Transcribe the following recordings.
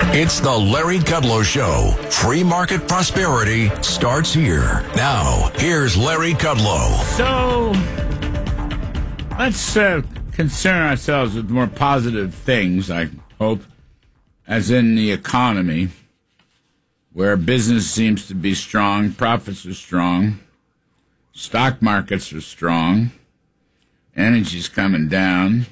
It's the Larry Kudlow Show. Free market prosperity starts here. Now, here's Larry Kudlow. So, let's concern ourselves with more positive things, I hope, as in the economy, where business seems to be strong, profits are strong, stock markets are strong, energy's coming down.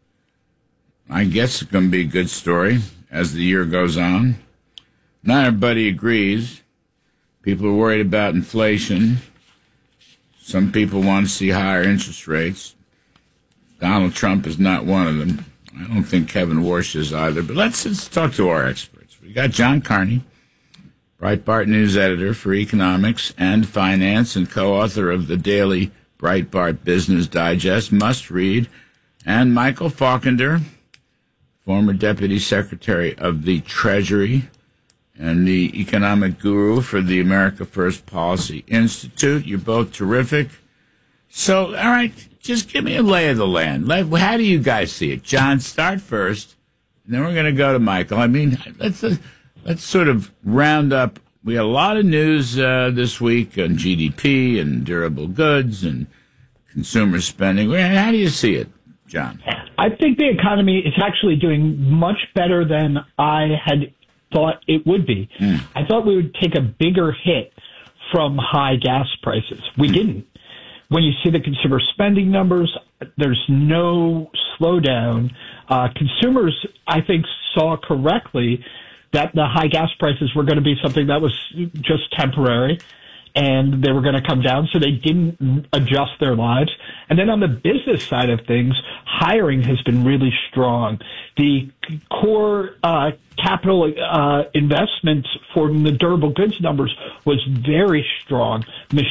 I guess it's going to be a good story as the year goes on. Not everybody agrees. People are worried about inflation. Some people want to see higher interest rates. Donald Trump is not one of them. I don't think Kevin Warsh is either. But let's talk to our experts. We got John Carney, Breitbart News editor for economics and finance and co-author of the daily Breitbart Business Digest must read, and Michael Faulkender, former Deputy Secretary of the Treasury and the economic guru for the America First Policy Institute. You're both terrific. So, all right, just give me a lay of the land. How do you guys see it? John, start first, and then we're going to go to Michael. I mean, let's sort of round up. We had a lot of news this week on GDP and durable goods and consumer spending. How do you see it, John? I think the economy is actually doing much better than I had thought it would be. I thought we would take a bigger hit from high gas prices. We didn't. When you see the consumer spending numbers, there's no slowdown. Consumers, I think, saw correctly that the high gas prices were going to be something that was just temporary, and they were going to come down, so they didn't adjust their lives. And then on the business side of things, hiring has been really strong. The core capital investments for the durable goods numbers was very strong.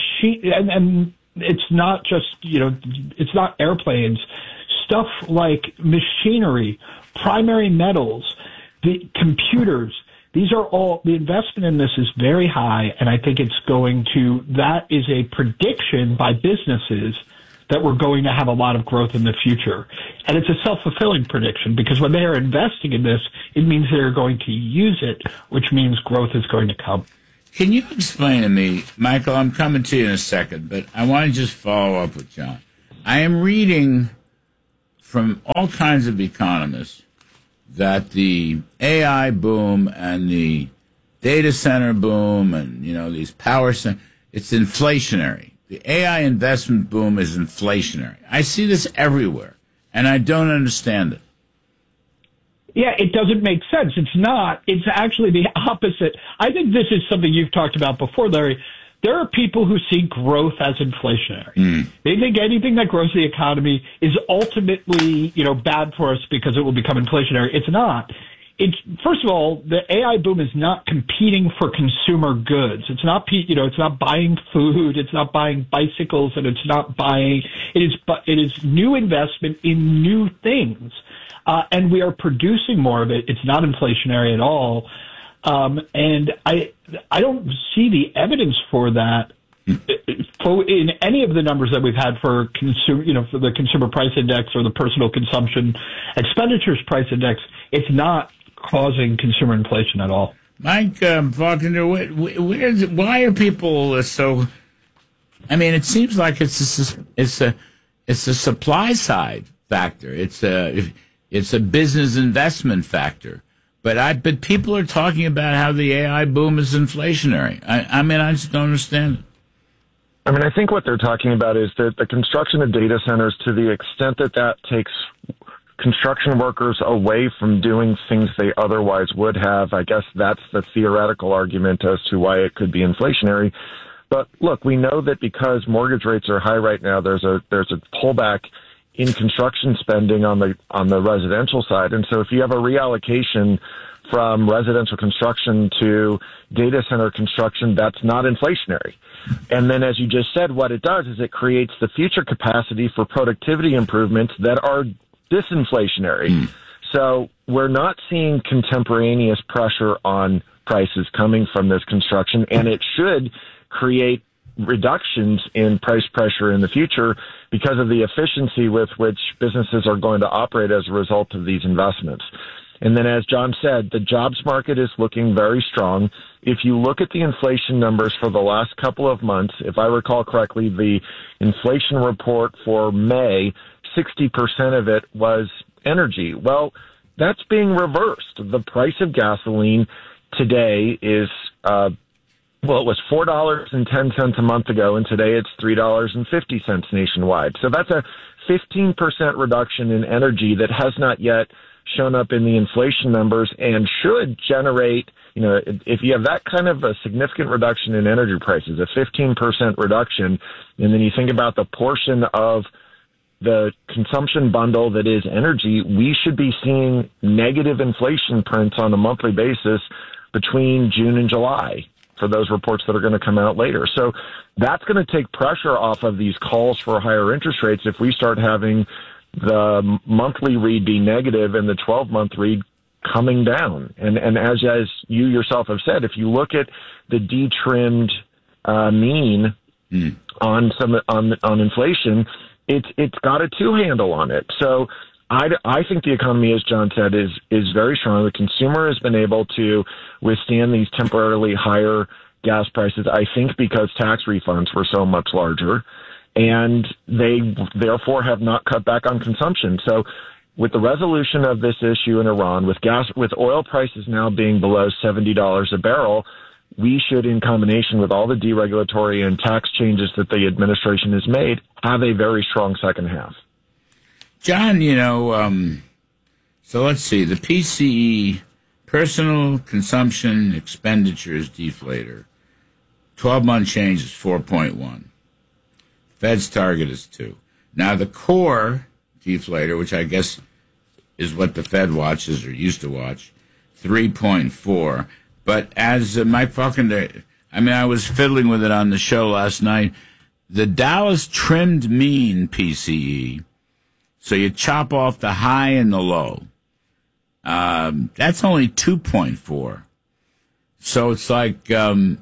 And it's not just, it's not airplanes. Stuff like machinery, primary metals, the computers, these are all, the investment in this is very high, and I think that is a prediction by businesses that we're going to have a lot of growth in the future. And it's a self-fulfilling prediction, because when they are investing in this, it means they're going to use it, which means growth is going to come. Can you explain to me, Michael, I'm coming to you in a second, but I want to just follow up with John. I am reading from all kinds of economists that the AI boom and the data center boom and, these power centers, it's inflationary. The AI investment boom is inflationary. I see this everywhere, and I don't understand it. Yeah, it doesn't make sense. It's not. It's actually the opposite. I think this is something you've talked about before, Larry. There are people who see growth as inflationary. They think anything that grows the economy is ultimately, bad for us because it will become inflationary. It's not. First of all, the AI boom is not competing for consumer goods. It's not, it's not buying food. It's not buying bicycles, and it's not buying. It is new investment in new things, and we are producing more of it. It's not inflationary at all. And I don't see the evidence for that in any of the numbers that we've had for for the consumer price index or the personal consumption expenditures price index. It's not causing consumer inflation at all. Mike Faulkner, why are people so? I mean, it seems like it's a supply side factor. It's a business investment factor. But people are talking about how the AI boom is inflationary. I just don't understand it. I think what they're talking about is that the construction of data centers, to the extent that takes construction workers away from doing things they otherwise would have, I guess that's the theoretical argument as to why it could be inflationary. But look, we know that because mortgage rates are high right now, there's a pullback in construction spending on the residential side. And so if you have a reallocation from residential construction to data center construction, that's not inflationary. And then, as you just said, what it does is it creates the future capacity for productivity improvements that are disinflationary. So we're not seeing contemporaneous pressure on prices coming from this construction, and it should create reductions in price pressure in the future because of the efficiency with which businesses are going to operate as a result of these investments. And then, as John said, the jobs market is looking very strong. If you look at the inflation numbers for the last couple of months, if I recall correctly, the inflation report for May, 60% of it was energy. Well, that's being reversed. The price of gasoline today is, it was $4.10 a month ago, and today it's $3.50 nationwide. So that's a 15% reduction in energy that has not yet shown up in the inflation numbers and should generate, if you have that kind of a significant reduction in energy prices, a 15% reduction, and then you think about the portion of the consumption bundle that is energy, we should be seeing negative inflation prints on a monthly basis between June and July for those reports that are going to come out later. So that's going to take pressure off of these calls for higher interest rates if we start having the monthly read be negative and the 12-month read coming down. And as you yourself have said, if you look at the detrimmed mean on inflation, it's got a 2 handle on it. So I think the economy, as John said, is very strong. The consumer has been able to withstand these temporarily higher gas prices, I think because tax refunds were so much larger, and they therefore have not cut back on consumption. So with the resolution of this issue in Iran, with oil prices now being below $70 a barrel, we should, in combination with all the deregulatory and tax changes that the administration has made, have a very strong second half. John, so let's see, the PCE, personal consumption expenditures deflator, 12-month change is 4.1. Fed's target is 2. Now, the core deflator, which I guess is what the Fed watches or used to watch, 3.4. But as Mike Faulkner, I was fiddling with it on the show last night, the Dallas trimmed mean PCE, so you chop off the high and the low. That's only 2.4. So it's like the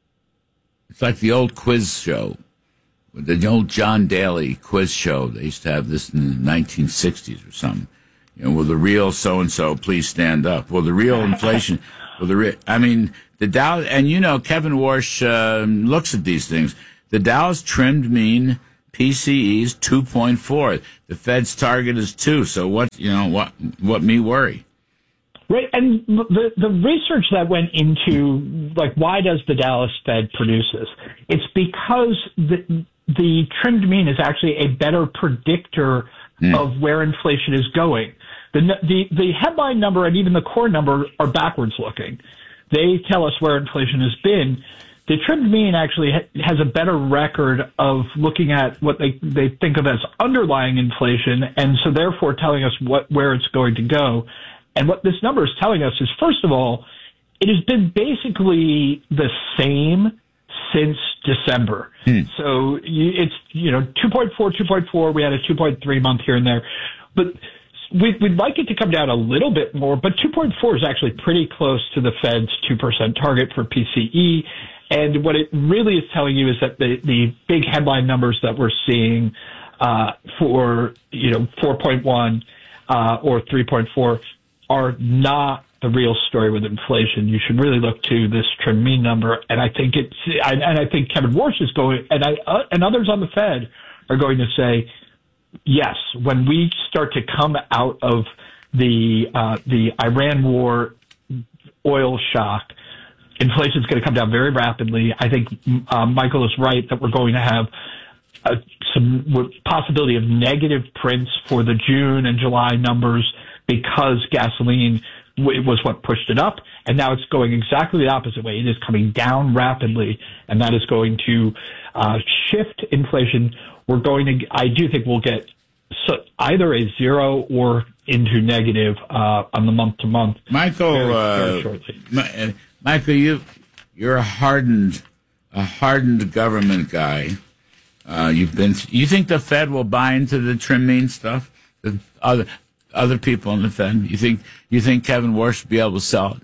old quiz show, the old John Daly quiz show. They used to have this in the 1960s or something. Will the real so-and-so please stand up? Will the real inflation, the Dallas, and Kevin Warsh looks at these things. The Dallas trimmed mean PCE is 2.4. The Fed's target is 2. So what me worry? Right, and the research that went into, why does the Dallas Fed produce this? It's because the trimmed mean is actually a better predictor of where inflation is going. The headline number and even the core number are backwards looking. They tell us where inflation has been. The trimmed mean actually has a better record of looking at what they think of as underlying inflation, and so therefore telling us where it's going to go. And what this number is telling us is, first of all, it has been basically the same since December. So it's 2.4, 2.4. We had a 2.3 month here and there, but we'd like it to come down a little bit more. But 2.4 is actually pretty close to the Fed's 2% target for PCE. And what it really is telling you is that the big headline numbers that we're seeing for 4.1 or 3.4 are not the real story with inflation. You should really look to this trim mean number, and I think I think Kevin Warsh is going, and others on the Fed are going to say, yes, when we start to come out of the Iran war oil shock, inflation is going to come down very rapidly. I think Michael is right that we're going to have some possibility of negative prints for the June and July numbers because gasoline was what pushed it up, and now it's going exactly the opposite way. It is coming down rapidly, and that is going to shift inflation. I do think we'll get either a 0 or into negative on the month-to-month. Michael, very shortly. Michael, you're a hardened government guy. You think the Fed will buy into the trim mean stuff? The other people in the Fed? You think Kevin Warsh will be able to sell it?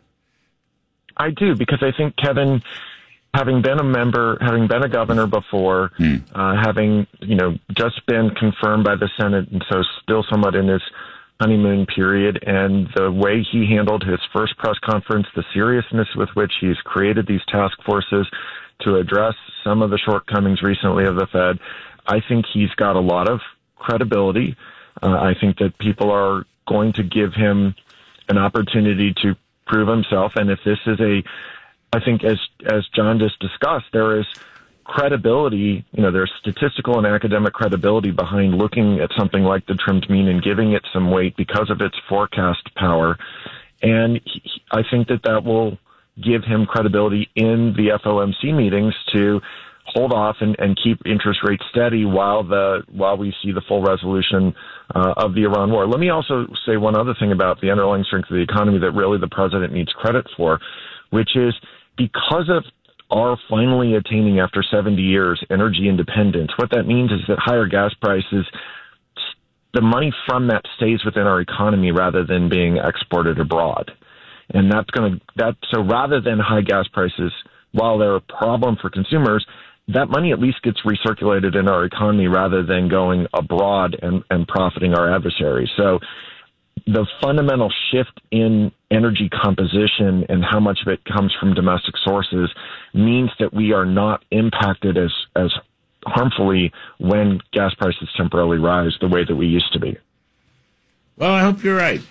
I do, because I think Kevin, having been a governor before, having just been confirmed by the Senate, and so still somewhat in his honeymoon period, and the way he handled his first press conference, the seriousness with which he's created these task forces to address some of the shortcomings recently of the Fed, I think he's got a lot of credibility. I think that people are going to give him an opportunity to prove himself. And if this is I think as John just discussed, there is credibility, there's statistical and academic credibility behind looking at something like the trimmed mean and giving it some weight because of its forecast power. And I think that will give him credibility in the FOMC meetings to hold off and keep interest rates steady while we see the full resolution of the Iran war. Let me also say one other thing about the underlying strength of the economy that really the president needs credit for, which is because of our finally attaining after 70 years energy independence. What that means is that higher gas prices, the money from that stays within our economy rather than being exported abroad. And so rather than high gas prices, while they're a problem for consumers, that money at least gets recirculated in our economy rather than going abroad and profiting our adversaries. So the fundamental shift in energy composition and how much of it comes from domestic sources means that we are not impacted as harmfully when gas prices temporarily rise the way that we used to be. Well, I hope you're right.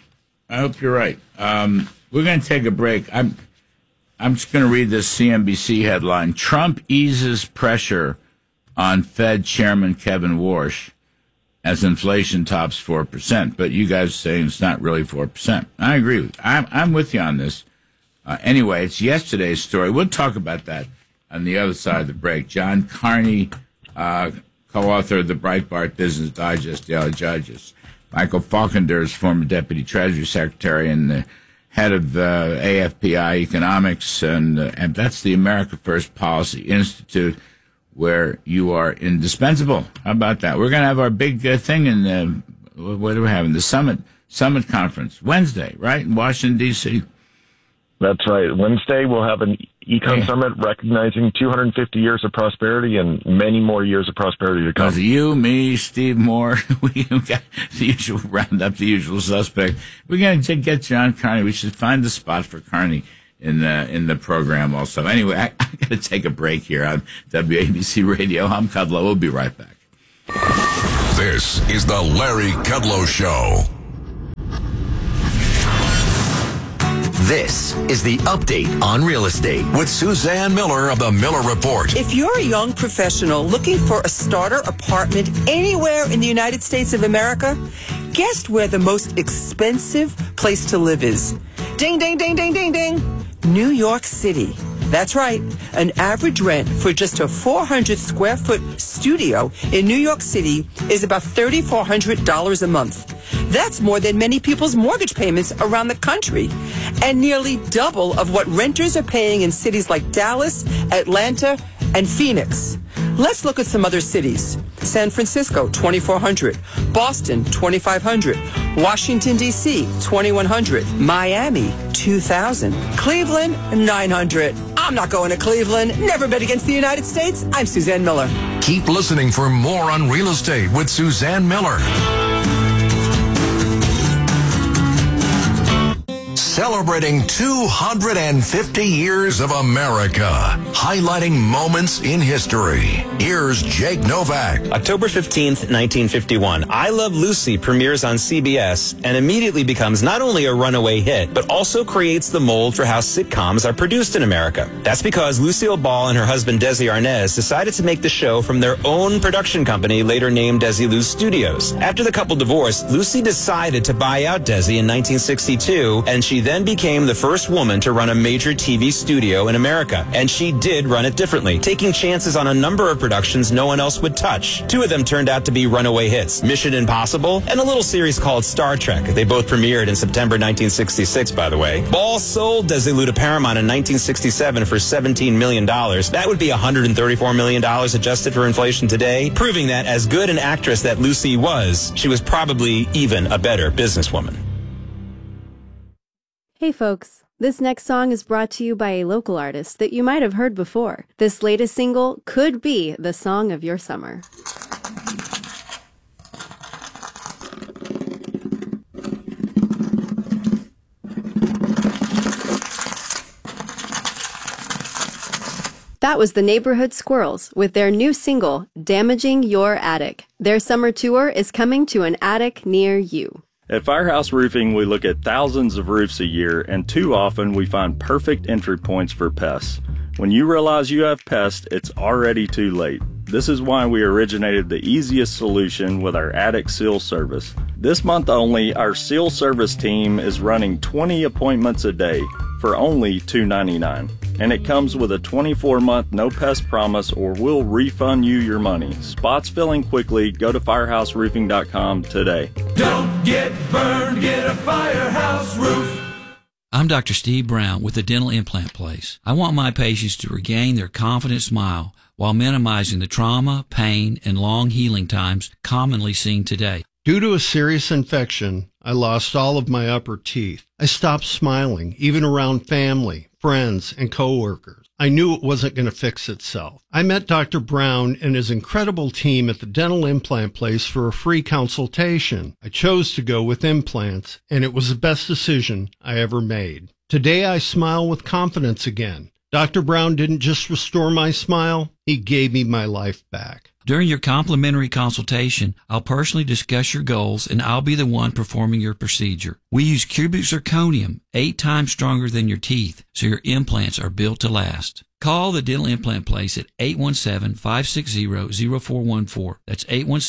We're going to take a break. I'm just going to read this CNBC headline. Trump eases pressure on Fed Chairman Kevin Warsh as inflation tops 4%. But you guys are saying it's not really 4%. I agree with you. I'm with you on this. Anyway, it's yesterday's story. We'll talk about that on the other side of the break. John Carney, co-author of the Breitbart Business Digest, Daily Digest. Michael Faulkner is former Deputy Treasury Secretary and the head of AFPI Economics, and that's the America First Policy Institute, where you are indispensable. How about that? We're going to have our big thing in what are we having? The Summit Conference, Wednesday, right, in Washington, D.C.? That's right. Wednesday, we'll have an Econ Summit recognizing 250 years of prosperity and many more years of prosperity to come. You, me, Steve Moore, we got the usual round up, the usual suspect. We're going to get John Carney. We should find the spot for Carney in the program also. Anyway, I got to take a break here on WABC Radio. I'm Kudlow. We'll be right back. This is the Larry Kudlow Show. This is the Update on Real Estate With Suzanne Miller of the Miller Report. If you're a young professional looking for a starter apartment anywhere in the United States of America, guess where the most expensive place to live is? Ding, ding, ding, ding, ding, ding. New York City. That's right. An average rent for just a 400 square foot studio in New York City is about $3,400 a month. That's more than many people's mortgage payments around the country, and nearly double of what renters are paying in cities like Dallas, Atlanta, and Phoenix. Let's look at some other cities. San Francisco, $2,400. Boston, $2,500. Washington, D.C., $2,100. Miami, $2,000. Cleveland, $900. I'm not going to Cleveland. Never bet against the United States. I'm Suzanne Miller. Keep listening for more on real estate with Suzanne Miller. Celebrating 250 years of America, highlighting moments in history. Here's Jake Novak. October 15th, 1951, I Love Lucy premieres on CBS and immediately becomes not only a runaway hit, but also creates the mold for how sitcoms are produced in America. That's because Lucille Ball and her husband Desi Arnaz decided to make the show from their own production company, later named Desilu Studios. After the couple divorced, Lucy decided to buy out Desi in 1962, and she then became the first woman to run a major TV studio in America. And she did run it differently, taking chances on a number of productions no one else would touch. Two of them turned out to be runaway hits, Mission Impossible and a little series called Star Trek. They both premiered in September 1966, by the way. Ball sold Desilu to Paramount in 1967 for $17 million. That would be $134 million adjusted for inflation today, proving that as good an actress that Lucy was, she was probably even a better businesswoman. Hey folks, this next song is brought to you by a local artist that you might have heard before. This latest single could be the song of your summer. That was the Neighborhood Squirrels with their new single, Damaging Your Attic. Their summer tour is coming to an attic near you. At Firehouse Roofing, we look at thousands of roofs a year, and too often we find perfect entry points for pests. When you realize you have pests, it's already too late. This is why we originated the easiest solution with our attic seal service. This month only, our seal service team is running 20 appointments a day for only $2.99. And it comes with a 24-month no-pest promise, or we'll refund you your money. Spots filling quickly. Go to firehouseroofing.com today. Don't get burned, get a Firehouse Roof. I'm Dr. Steve Brown with the Dental Implant Place. I want my patients to regain their confident smile while minimizing the trauma, pain, and long healing times commonly seen today. Due to a serious infection, I lost all of my upper teeth. I stopped smiling, even around family, friends, and coworkers. I knew it wasn't going to fix itself. I met Dr. Brown and his incredible team at the Dental Implant Place for a free consultation. I chose to go with implants, and it was the best decision I ever made. Today, I smile with confidence again. Dr. Brown didn't just restore my smile, he gave me my life back. During your complimentary consultation, I'll personally discuss your goals, and I'll be the one performing your procedure. We use cubic zirconium, 8 times stronger than your teeth, so your implants are built to last. Call the Dental Implant Place at 817-560-0414. That's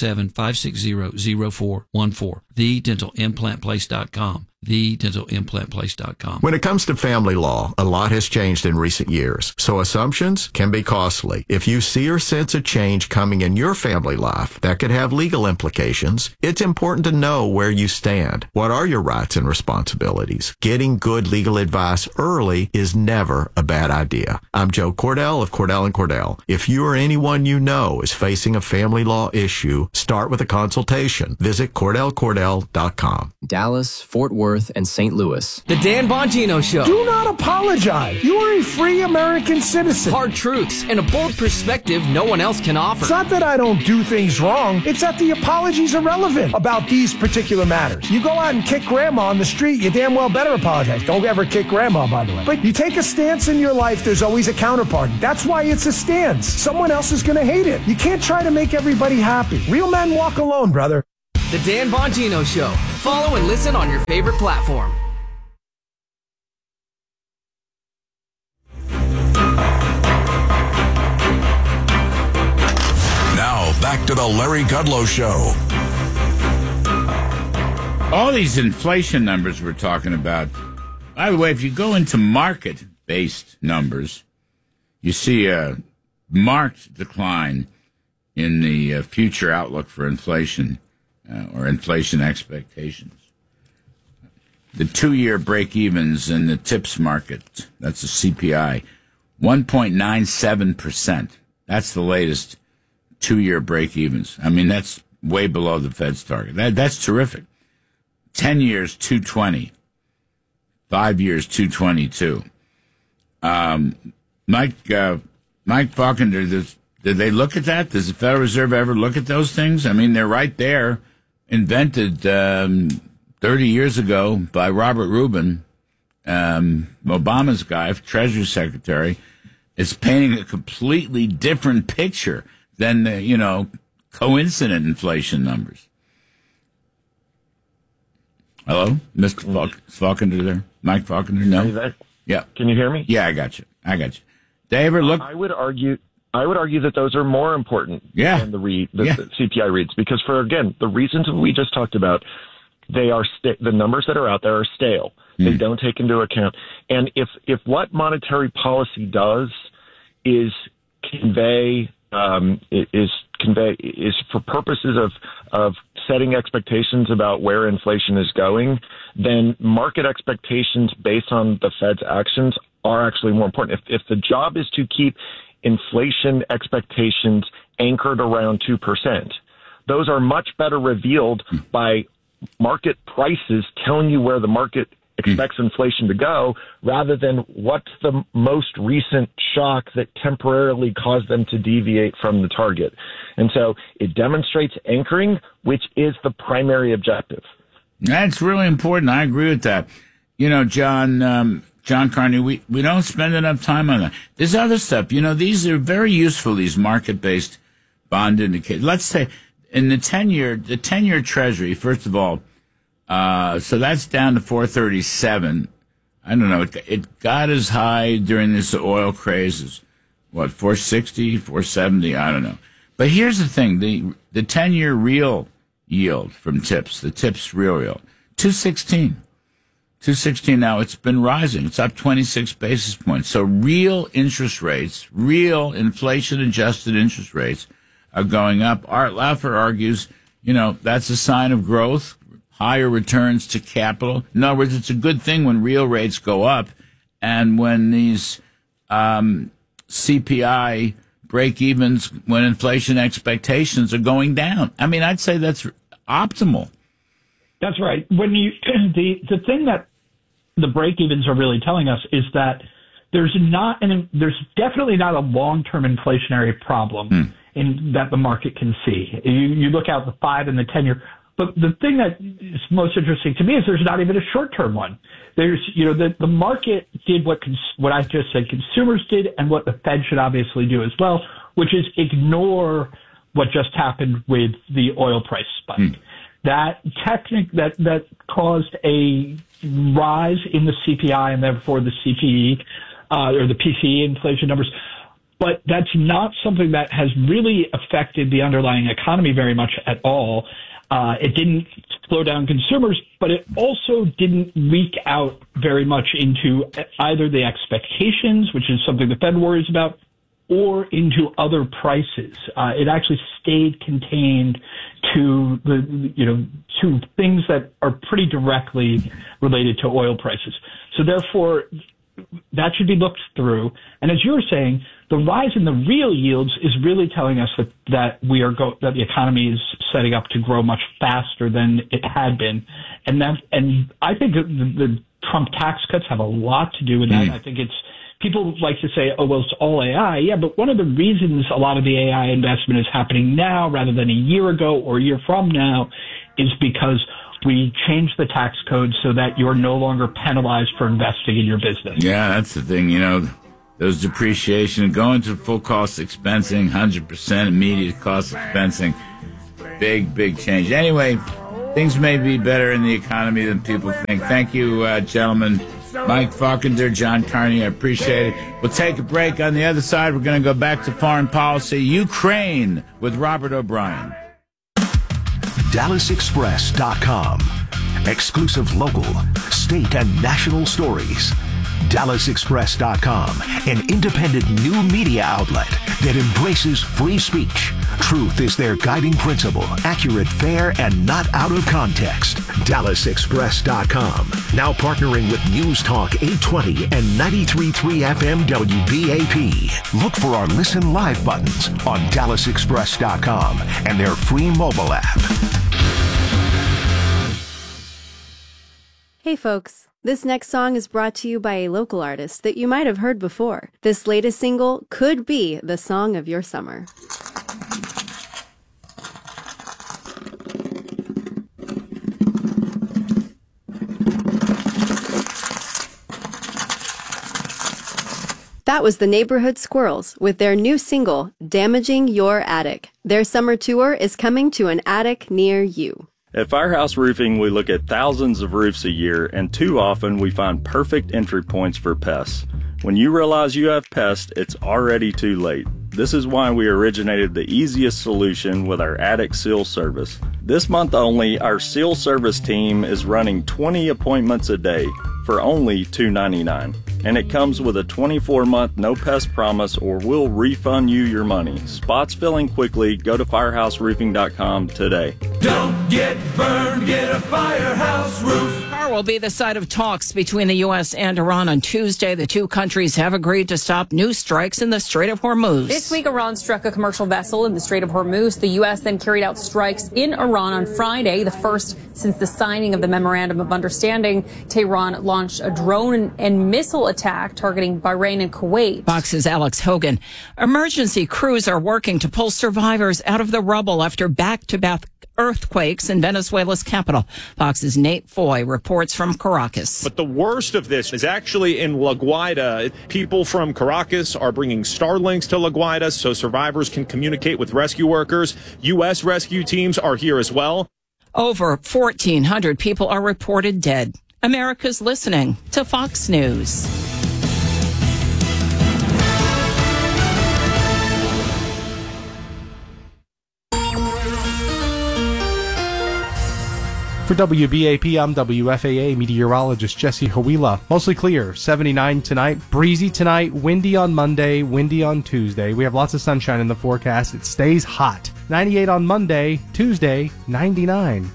817-560-0414. TheDentalImplantPlace.com. TheDentalImplantPlace.com. When it comes to family law, a lot has changed in recent years, so assumptions can be costly. If you see or sense a change coming in your family life that could have legal implications, it's important to know where you stand. What are your rights and responsibilities? Getting good legal advice early is never a bad idea. I'm Joe Cordell of Cordell & Cordell. If you or anyone you know is facing a family law issue, start with a consultation. Visit CordellCordell.com. Dallas, Fort Worth, and St. Louis. The Dan Bongino Show. Do not apologize. You are a free American citizen. Hard truths and a bold perspective no one else can offer. It's not that I don't do things wrong. It's that the apologies are relevant about these particular matters. You go out and kick grandma on the street, you damn well better apologize. Don't ever kick grandma, by the way. But you take a stance in your life, there's always a counterparty. That's why it's a stance. Someone else is going to hate it. You can't try to make everybody happy. Real men walk alone, brother. The Dan Bongino Show. Follow and listen on your favorite platform. Now, back to the Larry Kudlow Show. All these inflation numbers we're talking about, by the way, if you go into market-based numbers, you see a marked decline in the future outlook for inflation. Or inflation expectations. The 2-year break-evens in the TIPS market, that's the CPI, 1.97%. That's the latest 2-year break-evens. I mean, that's way below the Fed's target. That's terrific. 10 years, 220. 5 years, 222. Mike Faulkner, did they look at that? Does the Federal Reserve ever look at those things? I mean, they're right there. Invented 30 years ago by Robert Rubin, Obama's guy, Treasury Secretary. It's painting a completely different picture than the, coincident inflation numbers. Hello? Mr. Faulkner there? Mike Faulkner? No? Yeah. Can you hear me? Yeah, I got you. David, look. I would argue that those are more important than the CPI reads, because for, again, the reasons we just talked about, they are the numbers that are out there are stale. They don't take into account. And if what monetary policy does is convey for purposes of setting expectations about where inflation is going, then market expectations based on the Fed's actions are actually more important. If the job is to keep inflation expectations anchored around 2%. Those are much better revealed by market prices telling you where the market expects inflation to go, rather than what's the most recent shock that temporarily caused them to deviate from the target. And so it demonstrates anchoring, which is the primary objective. That's really important. I agree with that. John, John Carney, we don't spend enough time on that. There's other stuff. These are very useful, these market-based bond indicators. Let's say in the 10-year Treasury, first of all, so that's down to 437. I don't know. It got as high during this oil craze as, 460, 470? I don't know. But here's the thing. The 10-year real yield from TIPS, the TIPS real yield, 216. 216 now. It's been rising. It's up 26 basis points. So real interest rates, real inflation-adjusted interest rates are going up. Art Laffer argues, that's a sign of growth, higher returns to capital. In other words, it's a good thing when real rates go up and when these CPI break-evens, when inflation expectations are going down. I mean, I'd say that's optimal. That's right. When the thing that the break-evens are really telling us is that there's definitely not a long-term inflationary problem in that the market can see. You look out the 5 and the 10-year, but the thing that is most interesting to me is there's not even a short-term one. There's the market did what I just said consumers did, and what the Fed should obviously do as well, which is ignore what just happened with the oil price spike. That caused a rise in the CPI and therefore the CPE or the PCE inflation numbers. But that's not something that has really affected the underlying economy very much at all. It didn't slow down consumers, but it also didn't leak out very much into either the expectations, which is something the Fed worries about, or into other prices. It actually stayed contained to to things that are pretty directly related to oil prices. So therefore, that should be looked through. And as you were saying, the rise in the real yields is really telling us that that the economy is setting up to grow much faster than it had been. And I think the Trump tax cuts have a lot to do with that. I think people like to say, oh, well, it's all AI. Yeah, but one of the reasons a lot of the AI investment is happening now rather than a year ago or a year from now is because we changed the tax code so that you're no longer penalized for investing in your business. Yeah, that's the thing. Those depreciation, going to full cost expensing, 100% immediate cost expensing, big change. Anyway, things may be better in the economy than people think. Thank you, gentlemen. Mike Falkender, John Carney, I appreciate it. We'll take a break. On the other side, we're going to go back to foreign policy. Ukraine with Robert O'Brien. DallasExpress.com. Exclusive local, state, and national stories. DallasExpress.com, an independent new media outlet that embraces free speech. Truth is their guiding principle, accurate, fair, and not out of context. DallasExpress.com, now partnering with News Talk 820 and 93.3 FM WBAP. Look for our Listen Live buttons on DallasExpress.com and their free mobile app. Hey folks, this next song is brought to you by a local artist that you might have heard before. This latest single could be the song of your summer. That was the Neighborhood Squirrels with their new single, Damaging Your Attic. Their summer tour is coming to an attic near you. At Firehouse Roofing, we look at thousands of roofs a year, and too often we find perfect entry points for pests. When you realize you have pests, it's already too late. This is why we originated the easiest solution with our attic seal service. This month only, our seal service team is running 20 appointments a day for only $2.99. And it comes with a 24-month no-pest promise, or we'll refund you your money. Spots filling quickly. Go to firehouseroofing.com today. Don't get burned, get a Firehouse Roof. Qatar will be the site of talks between the U.S. and Iran on Tuesday. The two countries have agreed to stop new strikes in the Strait of Hormuz. This week, Iran struck a commercial vessel in the Strait of Hormuz. The U.S. then carried out strikes in Iran on Friday, the first since the signing of the Memorandum of Understanding. Tehran launched a drone and missile attack targeting Bahrain and Kuwait. Fox's Alex Hogan. Emergency crews are working to pull survivors out of the rubble after back-to-back earthquakes in Venezuela's capital. Fox's Nate Foy reports from Caracas. But the worst of this is actually in La Guaira. People from Caracas are bringing Starlinks to La Guaira so survivors can communicate with rescue workers. U.S. rescue teams are here as well. Over 1,400 people are reported dead. America's listening to Fox News. For WBAP, I'm WFAA meteorologist Jesse Hawila. Mostly clear, 79 tonight, breezy tonight, windy on Monday, windy on Tuesday. We have lots of sunshine in the forecast. It stays hot. 98 on Monday, Tuesday, 99.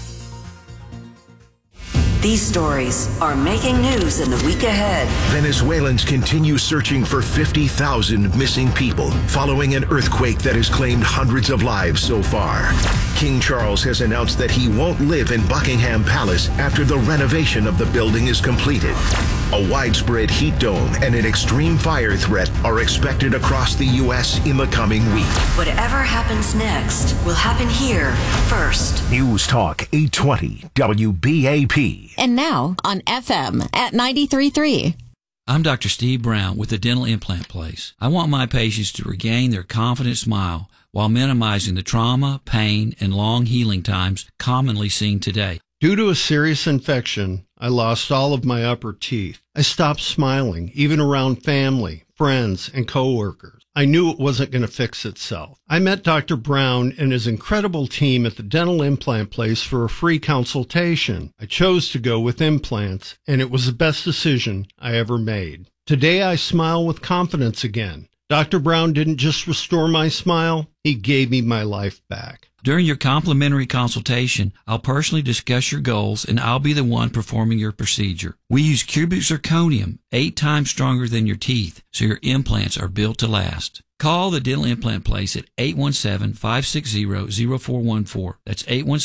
These stories are making news in the week ahead. Venezuelans continue searching for 50,000 missing people following an earthquake that has claimed hundreds of lives so far. King Charles has announced that he won't live in Buckingham Palace after the renovation of the building is completed. A widespread heat dome and an extreme fire threat are expected across the U.S. in the coming week. Whatever happens next will happen here first. News Talk 820 WBAP. And now on FM at 93.3. I'm Dr. Steve Brown with the Dental Implant Place. I want my patients to regain their confident smile while minimizing the trauma, pain, and long healing times commonly seen today. Due to a serious infection, I lost all of my upper teeth. I stopped smiling, even around family, friends, and coworkers. I knew it wasn't going to fix itself. I met Dr. Brown and his incredible team at the Dental Implant Place for a free consultation. I chose to go with implants, and it was the best decision I ever made. Today I smile with confidence again. Dr. Brown didn't just restore my smile, he gave me my life back. During your complimentary consultation, I'll personally discuss your goals and I'll be the one performing your procedure. We use cubic zirconium, 8 times stronger than your teeth, so your implants are built to last. Call the Dental Implant Place at 817-560-0414. That's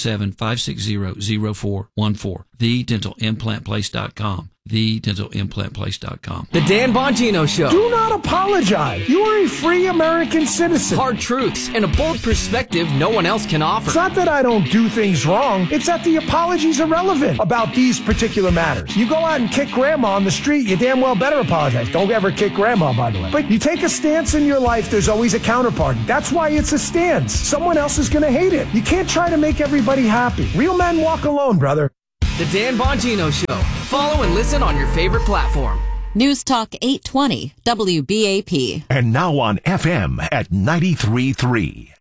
817-560-0414. TheDentalImplantPlace.com. TheDentalImplantPlace.com. The Dan Bongino Show. Do not apologize. You are a free American citizen. Hard truths and a bold perspective no one else can offer. It's not that I don't do things wrong. It's that the apologies are relevant about these particular matters. You go out and kick grandma on the street, you damn well better apologize. Don't ever kick grandma, by the way. But you take a stance in your life, there's always a counterparty. That's why it's a stance. Someone else is going to hate it. You can't try to make everybody happy. Real men walk alone, brother. The Dan Bongino Show. Follow and listen on your favorite platform. News Talk 820 WBAP. And now on FM at 93.3.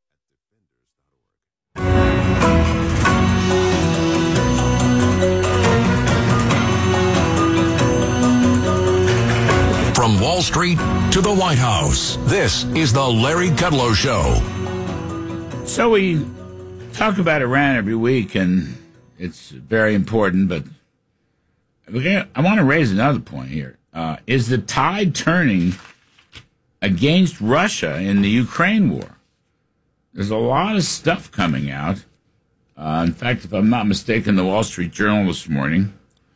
From Wall Street to the White House, this is the Larry Kudlow Show. So we talk about Iran every week, and it's very important, but I want to raise another point here. Is the tide turning against Russia in the Ukraine war? There's a lot of stuff coming out. In fact, if I'm not mistaken, the Wall Street Journal this morning,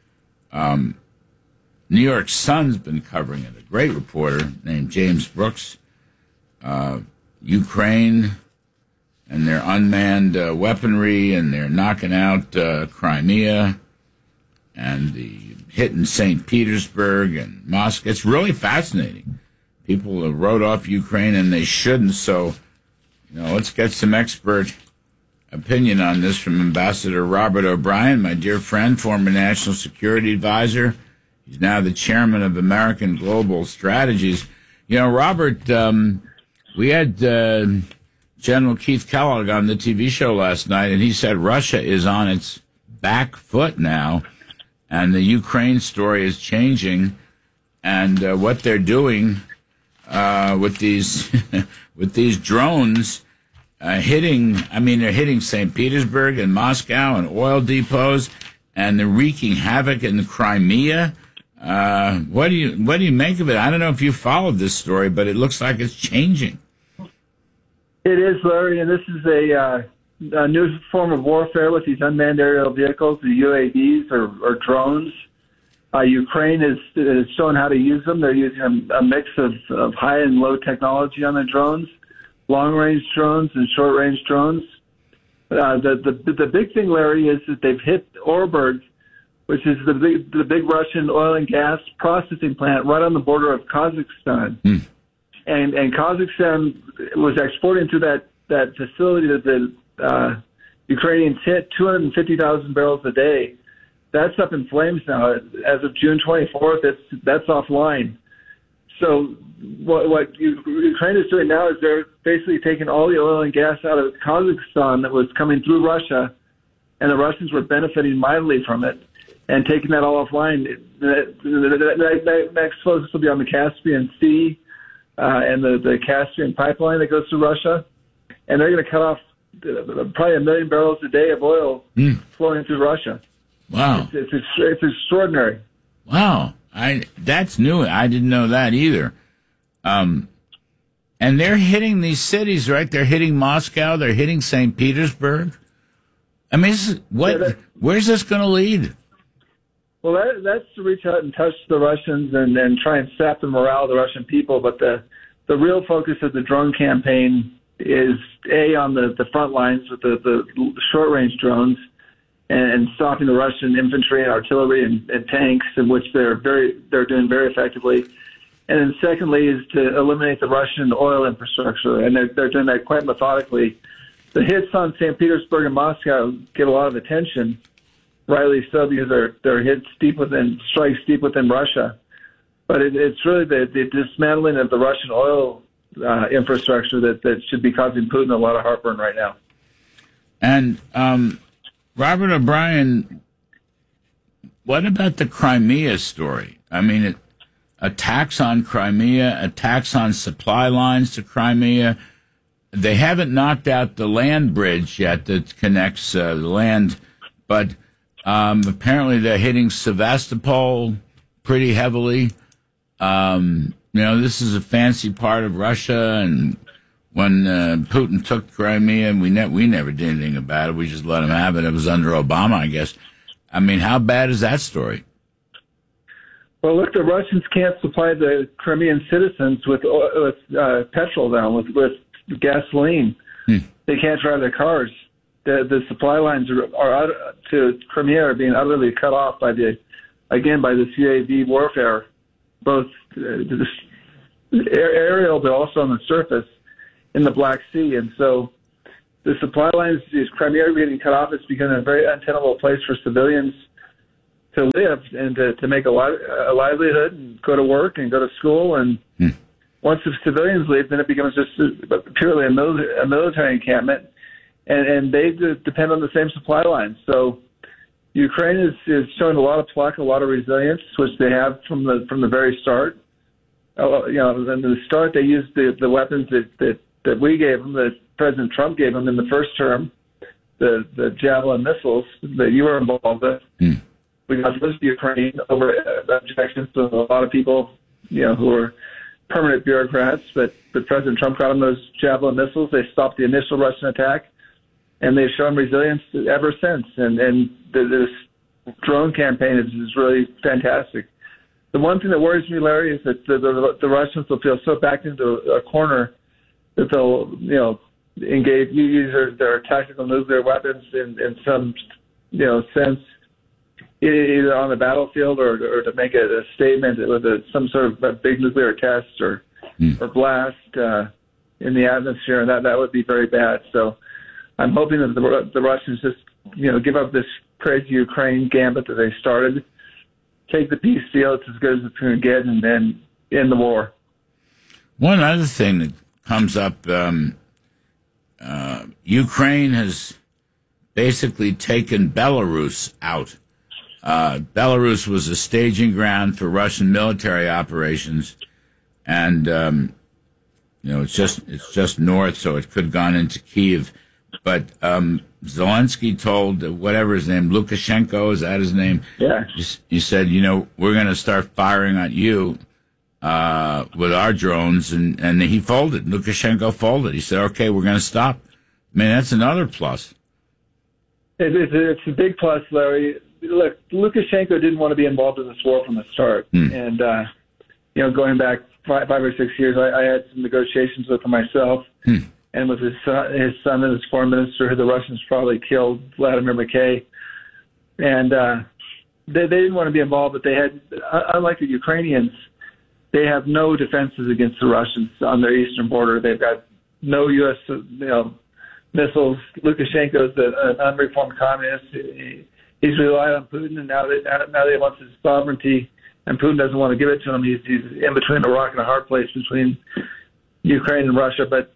New York Sun's been covering it. A great reporter named James Brooks, Ukraine and their unmanned weaponry, and they're knocking out Crimea and the hit in St. Petersburg and Moscow. It's really fascinating. People wrote off Ukraine, and they shouldn't. So, let's get some expert opinion on this from Ambassador Robert O'Brien, my dear friend, former National Security Advisor. He's now the chairman of American Global Strategies. Robert, we had General Keith Kellogg on the TV show last night, and he said Russia is on its back foot now, and the Ukraine story is changing, and what they're doing with these with these drones they're hitting St. Petersburg and Moscow and oil depots, and they're wreaking havoc in the Crimea. What do you make of it? I don't know if you followed this story, but it looks like it's changing. It is, Larry, and this is a new form of warfare with these unmanned aerial vehicles, the UAVs or drones. Ukraine is shown how to use them. They're using a mix of high and low technology on the drones, long-range drones and short-range drones. The big thing, Larry, is that they've hit Orenburg, which is the big Russian oil and gas processing plant right on the border of Kazakhstan. And Kazakhstan was exporting to that facility that the Ukrainians hit 250,000 barrels a day. That's up in flames now. As of June 24th, that's offline. So what Ukraine is doing now is they're basically taking all the oil and gas out of Kazakhstan that was coming through Russia, and the Russians were benefiting mightily from it, and taking that all offline. The next focus will be on the Caspian Sea and the Caspian pipeline that goes to Russia, and they're going to cut off probably 1 million barrels a day of oil flowing through Russia. Wow. It's extraordinary. Wow. That's new. I didn't know that either. And they're hitting these cities, right? They're hitting Moscow. They're hitting St. Petersburg. I mean, where's this going to lead? Well, that's to reach out and touch the Russians and try and sap the morale of the Russian people. But the real focus of the drone campaign is, on the front lines with the short-range drones, and stopping the Russian infantry and artillery and tanks, in which they're doing very effectively. And then secondly is to eliminate the Russian oil infrastructure, and they're doing that quite methodically. The hits on St. Petersburg and Moscow get a lot of attention, rightly so, because they're hits strikes deep within Russia. But it's really the dismantling of the Russian oil infrastructure that should be causing Putin a lot of heartburn right now. And Robert O'Brien, what about the Crimea story? I mean, attacks on Crimea, attacks on supply lines to Crimea. They haven't knocked out the land bridge yet that connects the land, but apparently they're hitting Sevastopol pretty heavily. This is a fancy part of Russia, and when Putin took Crimea, and we never did anything about it. We just let him have it. It was under Obama, I guess. I mean, how bad is that story? Well, look, the Russians can't supply the Crimean citizens with petrol now, with gasoline. They can't drive their cars. The supply lines are out to Crimea are being utterly cut off by this UAV warfare, both aerial but also on the surface in the Black Sea. And so the supply lines, these Crimea are getting cut off. It's become a very untenable place for civilians to live and to make a livelihood and go to work and go to school. And once the civilians leave, then it becomes just purely a military encampment, and they depend on the same supply lines. So Ukraine is showing a lot of pluck, a lot of resilience, which they have from the very start. In the start, they used the weapons that we gave them, that President Trump gave them in the first term, the Javelin missiles that you were involved with. We got those to Ukraine over objections to a lot of people, who are permanent bureaucrats. But President Trump got them those Javelin missiles. They stopped the initial Russian attack, and they've shown resilience ever since. And this drone campaign is really fantastic. The one thing that worries me, Larry, is that the Russians will feel so backed into a corner that they'll, engage, use their tactical nuclear weapons in some, sense, either on the battlefield or to make a statement with some sort of a big nuclear test or blast in the atmosphere, and that would be very bad. So I'm hoping that the Russians just, give up this crazy Ukraine gambit that they started, take the peace deal, it's as good as it's going to get, and then end the war. One other thing that comes up, Ukraine has basically taken Belarus out. Belarus was a staging ground for Russian military operations, and it's just north, so it could have gone into Kyiv. But Zelensky told whatever his name, Lukashenko, is that his name? Yeah. He said, we're going to start firing at you with our drones, and he folded. Lukashenko folded. He said, okay, we're going to stop. I mean, that's another plus. It's a big plus, Larry. Look, Lukashenko didn't want to be involved in this war from the start. And, going back 5 or 6 years, I had some negotiations with him myself. and with his son and his foreign minister, who the Russians probably killed, Vladimir McKay. And they didn't want to be involved, but they had, unlike the Ukrainians, they have no defenses against the Russians on their eastern border. They've got no U.S. Missiles. Lukashenko's an unreformed communist. He's relied on Putin, and now they want his sovereignty, and Putin doesn't want to give it to him. He's in between a rock and a hard place between Ukraine and Russia. But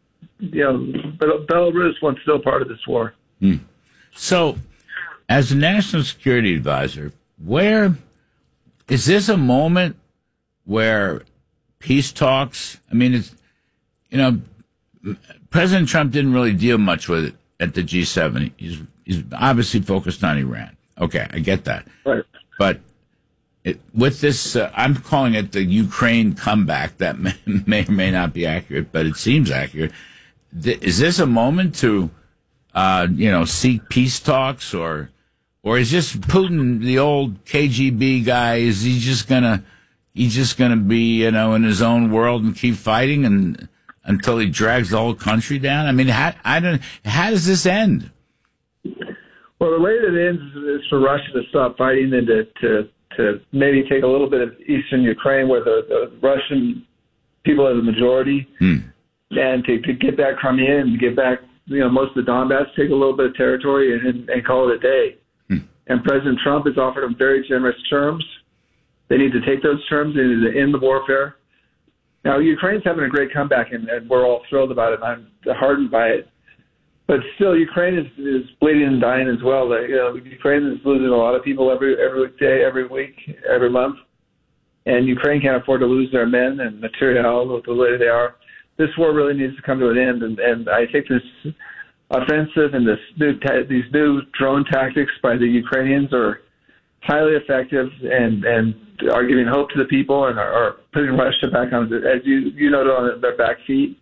Belarus was still part of this war. So, as a national security advisor, where is this a moment where peace talks? I mean, it's President Trump didn't really deal much with it at the G7. He's obviously focused on Iran. Okay, I get that. Right. But with this, I'm calling it the Ukraine comeback. That may or may not be accurate, but it seems accurate. Is this a moment to, seek peace talks, or is just Putin, the old KGB guy? Is he just gonna be, in his own world and keep fighting and until he drags the whole country down? I mean, how does this end? Well, the way that it ends is for Russia to stop fighting and to maybe take a little bit of eastern Ukraine, where the Russian people are the majority, and to get back Crimea and get back, most of the Donbass, take a little bit of territory and call it a day. And President Trump has offered them very generous terms. They need to take those terms. They need to end the warfare. Now, Ukraine's having a great comeback, and we're all thrilled about it. And I'm heartened by it. But still, Ukraine is bleeding and dying as well. Ukraine is losing a lot of people every day, every week, every month. And Ukraine can't afford to lose their men and material with the way they are. This war really needs to come to an end. And I think this offensive and these new drone tactics by the Ukrainians are highly effective and are giving hope to the people and are putting Russia back on, as you noted, on their back feet.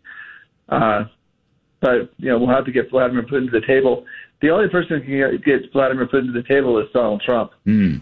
But we'll have to get Vladimir Putin to the table. The only person who can get Vladimir Putin to the table is Donald Trump. And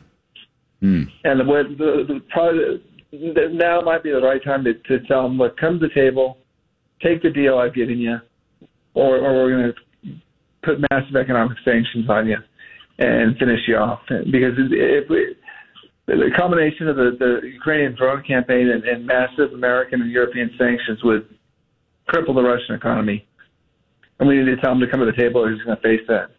probably now might be the right time to tell him, look, come to the table, take the deal I've given you, or we're going to put massive economic sanctions on you and finish you off. Because the combination of the Ukrainian drone campaign and massive American and European sanctions would cripple the Russian economy. And we need to tell him to come to the table, or he's going to face that.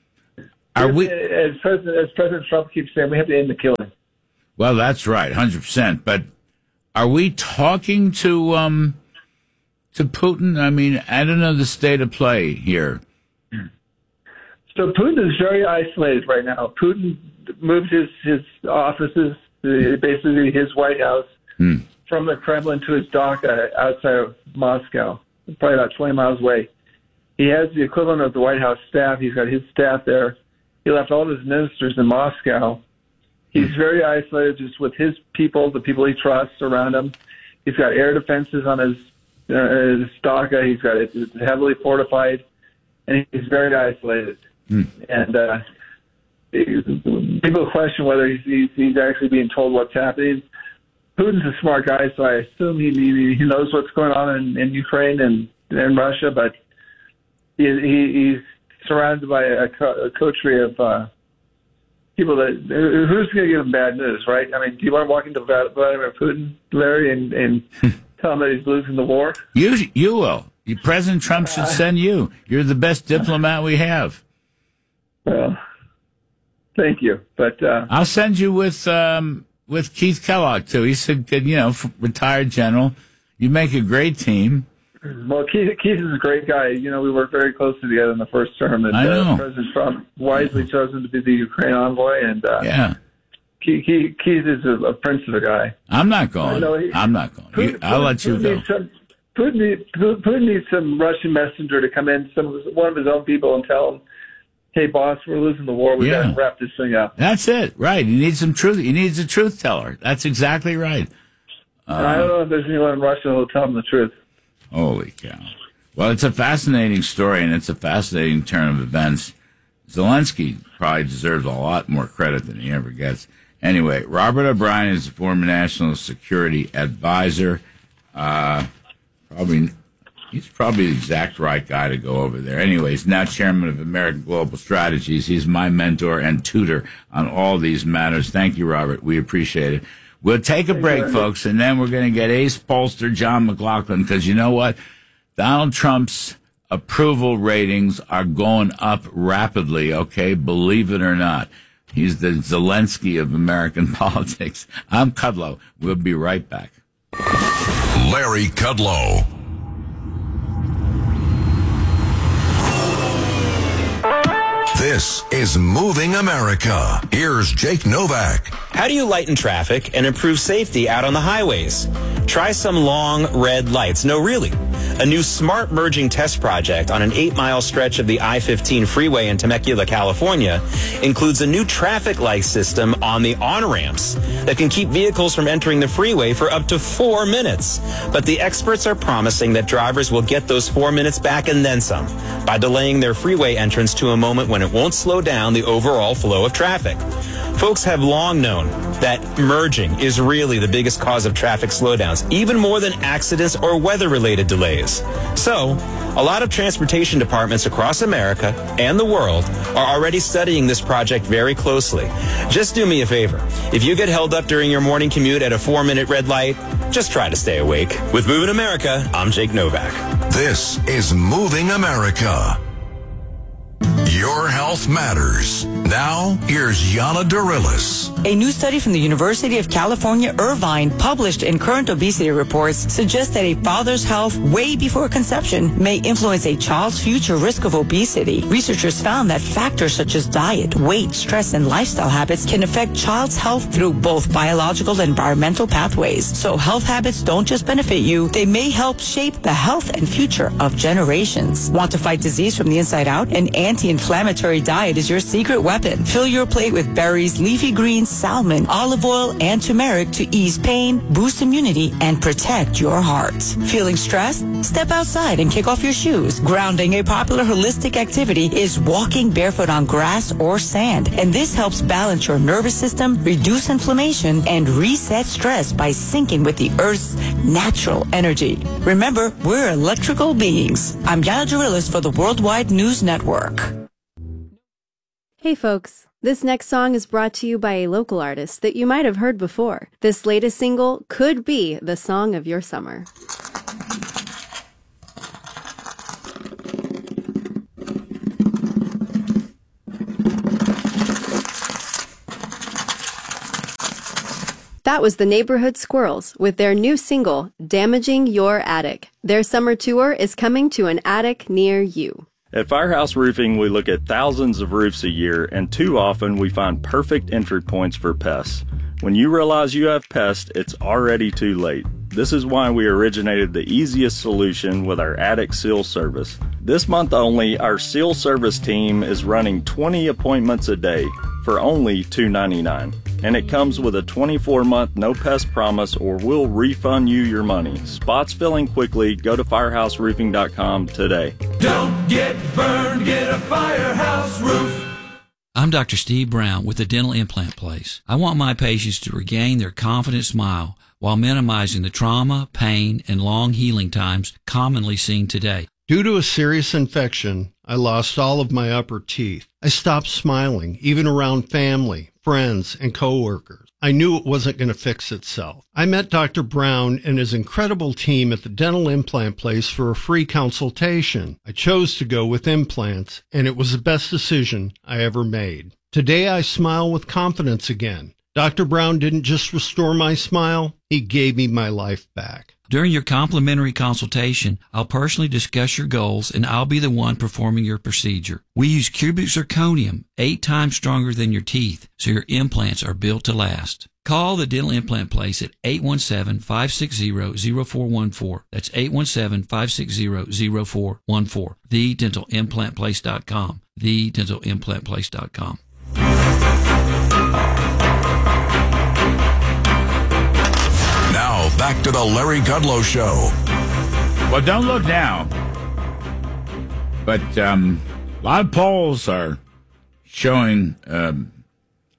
As President Trump keeps saying, we have to end the killing. Well, that's right, 100%. But are we talking to Putin? I mean, I don't know the state of play here. So Putin is very isolated right now. Putin moved his offices, basically his White House, from the Kremlin to his Dacha outside of Moscow, probably about 20 miles away. He has the equivalent of the White House staff. He's got his staff there. He left all of his ministers in Moscow. He's very isolated just with his people, the people he trusts around him. He's got air defenses on his Dacha. He's got it heavily fortified, and he's very isolated. And people question whether he's actually being told what's happening. Putin's a smart guy, so I assume he knows what's going on in Ukraine and Russia, but he's surrounded by a coterie of people that who's going to give him bad news, right? I mean, do you want to walk into Vladimir Putin, Larry, and tell him that he's losing the war? You will. President Trump should send you. You're the best diplomat we have. Well, thank you, but I'll send you with Keith Kellogg too. He's a good, retired general. You make a great team. Well, Keith is a great guy. We worked very closely together in the first term, and I know. President Trump wisely chose him to be the Ukraine envoy. And Keith is a prince of a guy. I'm not going. I'll let you go. Putin needs some Russian messenger to come in, one of his own people, and tell him, hey, boss, we're losing the war. We've got to wrap this thing up. That's it. Right. He needs some truth. He needs a truth teller. That's exactly right. I don't know if there's anyone in Russia who will tell him the truth. Holy cow. Well, it's a fascinating story, and it's a fascinating turn of events. Zelensky probably deserves a lot more credit than he ever gets. Anyway, Robert O'Brien is a former national security advisor. Probably He's probably the exact right guy to go over there. Anyway, he's now chairman of American Global Strategies. He's my mentor and tutor on all these matters. Thank you, Robert. We appreciate it. We'll take a break, folks, and then we're going to get ace pollster John McLaughlin, because you know what? Donald Trump's approval ratings are going up rapidly, okay? Believe it or not. He's the Zelensky of American politics. I'm Kudlow. We'll be right back. Larry Kudlow. This is Moving America. Here's Jake Novak. How do you lighten traffic and improve safety out on the highways? Try some long red lights. No, really. A new smart merging test project on an 8-mile stretch of the I-15 freeway in Temecula, California, includes a new traffic light system on the on-ramps that can keep vehicles from entering the freeway for up to 4 minutes. But the experts are promising that drivers will get those 4 minutes back and then some by delaying their freeway entrance to a moment when it won't slow down the overall flow of traffic. Folks have long known that merging is really the biggest cause of traffic slowdowns, even more than accidents or weather-related delays. So, a lot of transportation departments across America and the world are already studying this project very closely. Just do me a favor. If you get held up during your morning commute at a 4-minute red light, just try to stay awake. With Moving America, I'm Jake Novak. This is Moving America. Your health matters. Now, here's Yana Darilis. A new study from the University of California, Irvine, published in Current Obesity Reports, suggests that a father's health way before conception may influence a child's future risk of obesity. Researchers found that factors such as diet, weight, stress, and lifestyle habits can affect child's health through both biological and environmental pathways. So health habits don't just benefit you, they may help shape the health and future of generations. Want to fight disease from the inside out? An anti-inflammatory diet is your secret weapon. Fill your plate with berries, leafy greens, salmon, olive oil, and turmeric to ease pain, boost immunity, and protect your heart. Feeling stressed? Step outside and kick off your shoes. Grounding, a popular holistic activity, is walking barefoot on grass or sand. And this helps balance your nervous system, reduce inflammation, and reset stress by syncing with the Earth's natural energy. Remember, we're electrical beings. I'm Yana Darilis for the Worldwide News Network. Hey folks, this next song is brought to you by a local artist that you might have heard before. This latest single could be the song of your summer. That was the Neighborhood Squirrels with their new single, Damaging Your Attic. Their summer tour is coming to an attic near you. At Firehouse Roofing, we look at thousands of roofs a year, and too often we find perfect entry points for pests. When you realize you have pests, it's already too late. This is why we originated the easiest solution with our attic seal service. This month only, our seal service team is running 20 appointments a day for only $2.99. And it comes with a 24-month no-pest promise, or we'll refund you your money. Spots filling quickly. Go to firehouseroofing.com today. Don't get burned, get a Firehouse Roof. I'm Dr. Steve Brown with the Dental Implant Place. I want my patients to regain their confident smile while minimizing the trauma, pain, and long healing times commonly seen today. Due to a serious infection, I lost all of my upper teeth. I stopped smiling, even around family, friends, and coworkers. I knew it wasn't going to fix itself. I met Dr. Brown and his incredible team at the Dental Implant Place for a free consultation. I chose to go with implants, and it was the best decision I ever made. Today I smile with confidence again. Dr. Brown didn't just restore my smile, he gave me my life back. During your complimentary consultation, I'll personally discuss your goals, and I'll be the one performing your procedure. We use cubic zirconium, 8 times stronger than your teeth, so your implants are built to last. Call the Dental Implant Place at 817-560-0414. That's 817-560-0414. TheDentalImplantPlace.com. TheDentalImplantPlace.com. Now, back to the Larry Kudlow Show. Well, don't look now. But a lot of polls are showing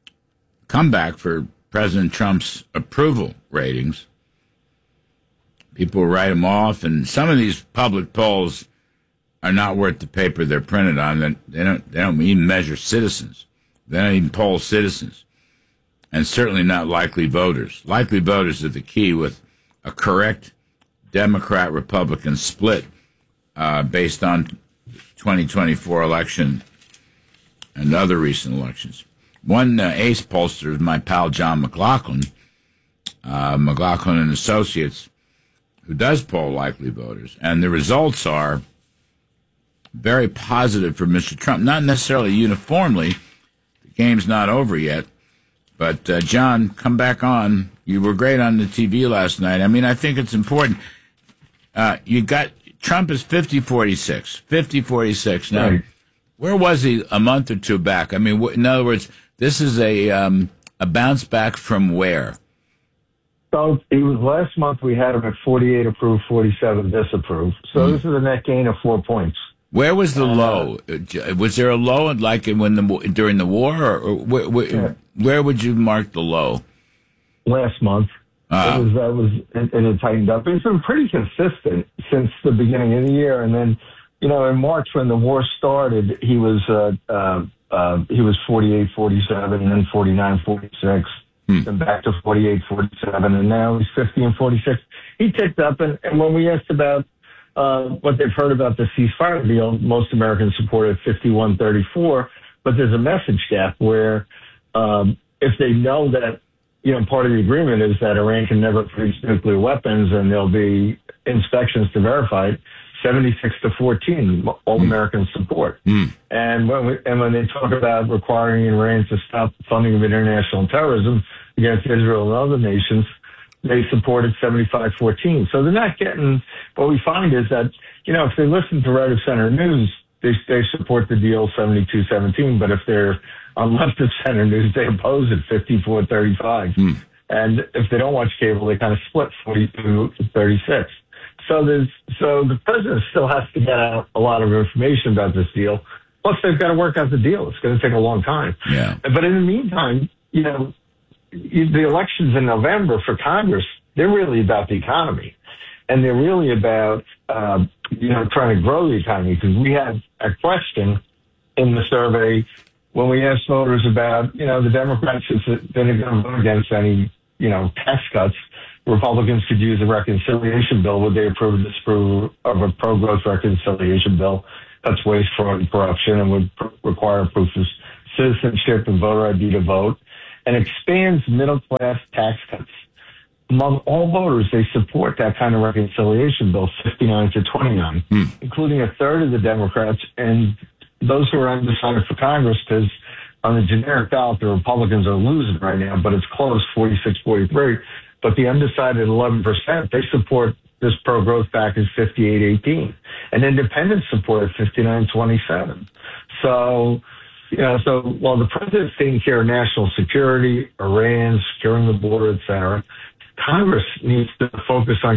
comeback for President Trump's approval ratings. People write them off, and some of these public polls are not worth the paper they're printed on. They don't even measure citizens. They don't even poll citizens, and certainly not likely voters. Likely voters are the key with a correct Democrat-Republican split based on 2024 election and other recent elections. One ace pollster is my pal John McLaughlin, McLaughlin and Associates, who does poll likely voters, and the results are very positive for Mr. Trump. Not necessarily uniformly. The game's not over yet. But, John, come back on. You were great on the TV last night. I mean, I think it's important. You got Trump is 50-46. 50-46. Now, right. Where was he a month or two back? I mean, in other words, this is a bounce back from where? So it was last month we had him at 48 approved, 47 disapproved. So this is a net gain of 4 points. Where was the low? Was there a low like during the war, or where would you mark the low? Last month. It had tightened up. It's been pretty consistent since the beginning of the year, and then in March when the war started, he was 48, 47, and then 49, 46. And back to 48, 47, and now he's 50 and 46. He ticked up, and when we asked about what they've heard about the ceasefire deal, most Americans supported 51-34, but there's a message gap where if they know that, part of the agreement is that Iran can never produce nuclear weapons and there'll be inspections to verify it, 76-14, all Americans support. And when they talk about requiring Iran to stop funding of international terrorism against Israel and other nations, they supported 75-14. So they're not getting, what we find is that, if they listen to right of center news, they support the deal 72-17, but if they're on left of center news, they oppose it 54-35. And if they don't watch cable, they kind of split 42-36. So the president still has to get out a lot of information about this deal. Plus, they've got to work out the deal. It's going to take a long time. Yeah. But in the meantime, the elections in November for Congress, they're really about the economy. And they're really about, trying to grow the economy. Because we had a question in the survey when we asked voters about, the Democrats, if they're going to vote against any, tax cuts, Republicans could use a reconciliation bill. Would they approve or disapprove of a pro-growth reconciliation bill that's waste, fraud, and corruption and would require proof of citizenship and voter ID to vote and expands middle-class tax cuts? Among all voters, they support that kind of reconciliation bill, 59-29, including a third of the Democrats and those who are undecided for Congress, because on the generic ballot, the Republicans are losing right now, but it's close, 46-43. But the undecided 11%, they support this pro-growth package 58-18. And independents support it 59-27. So while the president's taking care of national security, Iran, securing the border, et cetera, Congress needs to focus on